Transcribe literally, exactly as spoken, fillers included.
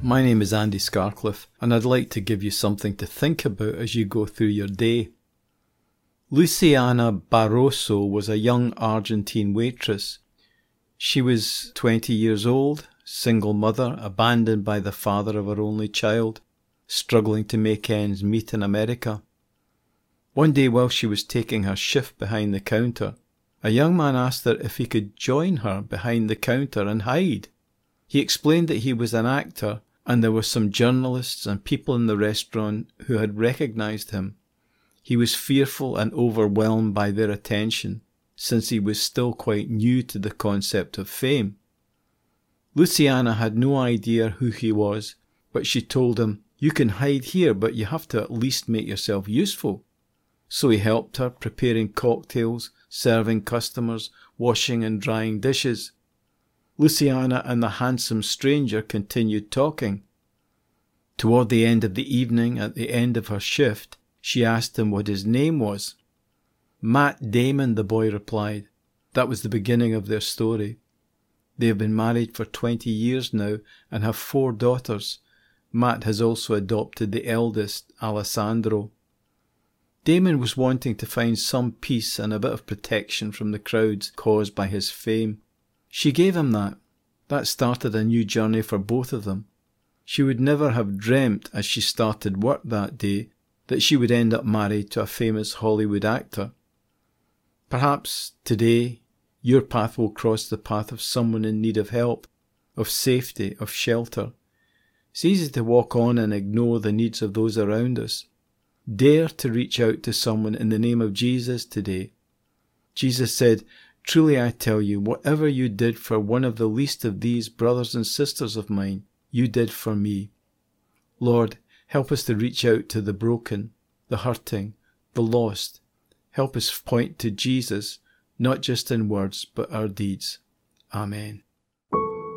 My name is Andy Scarcliffe, and I'd like to give you something to think about as you go through your day. Luciana Barroso was a young Argentine waitress. She was twenty years old, single mother, abandoned by the father of her only child, struggling to make ends meet in America. One day while she was taking her shift behind the counter, a young man asked her if he could join her behind the counter and hide. He explained that he was an actor, and there were some journalists and people in the restaurant who had recognized him. He was fearful and overwhelmed by their attention, since he was still quite new to the concept of fame. Luciana had no idea who he was, but she told him, "You can hide here, but you have to at least make yourself useful." So he helped her, preparing cocktails, serving customers, washing and drying dishes. Luciana and the handsome stranger continued talking. Toward the end of the evening, at the end of her shift, she asked him what his name was. "Matt Damon," the boy replied. That was the beginning of their story. They have been married for twenty years now and have four daughters. Matt has also adopted the eldest, Alessandro. Damon was wanting to find some peace and a bit of protection from the crowds caused by his fame. She gave him that. That started a new journey for both of them. She would never have dreamt as she started work that day that she would end up married to a famous Hollywood actor. Perhaps today your path will cross the path of someone in need of help, of safety, of shelter. It's easy to walk on and ignore the needs of those around us. Dare to reach out to someone in the name of Jesus today. Jesus said, "Truly I tell you, whatever you did for one of the least of these brothers and sisters of mine, you did for me." Lord, help us to reach out to the broken, the hurting, the lost. Help us point to Jesus, not just in words, but our deeds. Amen.